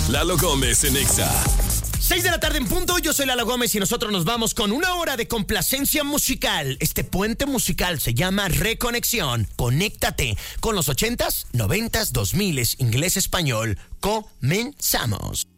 Lalo Gómez en Exa. 6 de la tarde en punto, yo soy Lalo Gómez y nosotros nos vamos con una hora de complacencia musical. Este puente musical se llama Reconexión. Conéctate con los 80s, 90s, 2000s, inglés, español. Comenzamos.